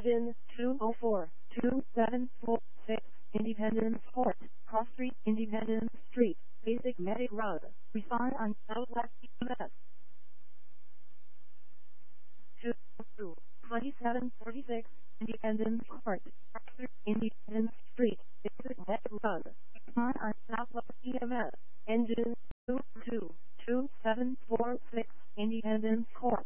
Engine 204, 2746, Independence Court, Cross Street, Independence Street, Basic Medic Road, respond on Southwest EMS. 2746, Independence Court, Cross Street, Independence Street, Basic Medic Road, respond on Southwest EMS. Engine 2746, Independence Court.